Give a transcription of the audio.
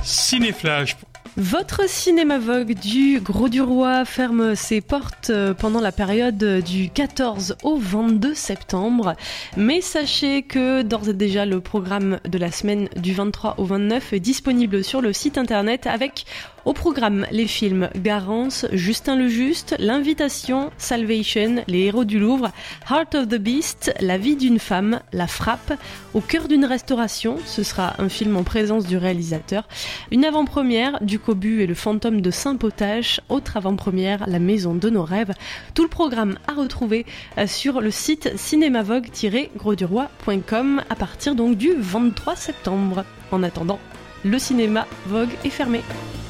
Cinéflash. Votre cinéma Vogue du Gros du Roi ferme ses portes pendant la période du 14 au 22 septembre. Mais sachez que d'ores et déjà le programme de la semaine du 23 au 29 est disponible sur le site internet avec au programme les films Garance, Justin le Juste, L'Invitation, Salvation, Les Héros du Louvre, Heart of the Beast, La vie d'une femme, La Frappe, Au cœur d'une restauration, ce sera un film en présence du réalisateur, une avant-première du Cobu et le fantôme de Saint-Potache, autre avant-première La maison de nos rêves. Tout le programme à retrouver sur le site cinémavogue-grosduroi.com à partir donc du 23 septembre. En attendant, le cinéma Vogue est fermé.